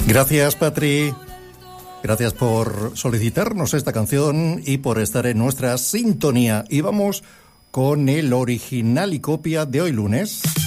Gracias, Patri. Gracias por solicitarnos esta canción y por estar en nuestra sintonía. Y vamos con el original y copia de hoy lunes.